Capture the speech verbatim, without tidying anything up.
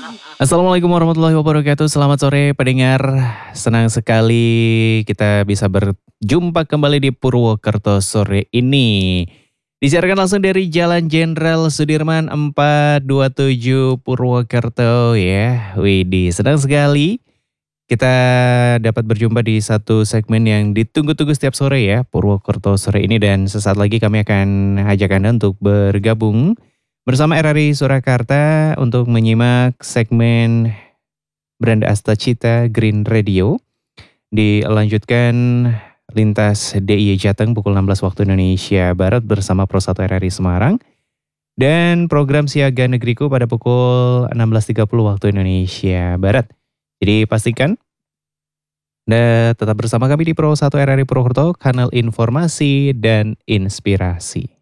Assalamualaikum warahmatullahi wabarakatuh. Selamat sore pendengar. Senang sekali kita bisa berjumpa kembali di Purwokerto sore ini. Disiarkan langsung dari Jalan Jenderal Sudirman empat dua tujuh Purwokerto ya. Widih, senang sekali kita dapat berjumpa di satu segmen yang ditunggu-tunggu setiap sore ya, Purwokerto sore ini, dan sesaat lagi kami akan ajak Anda untuk bergabung bersama R R I Surakarta untuk menyimak segmen Branda Astacita Green Radio. Dilanjutkan lintas D I Y Jateng pukul enam belas waktu Indonesia Barat bersama Pro satu R R I Semarang. Dan program Siaga Negeriku pada pukul enam belas tiga puluh waktu Indonesia Barat. Jadi pastikan Anda tetap bersama kami di Pro satu R R I Purwokerto, kanal informasi dan inspirasi.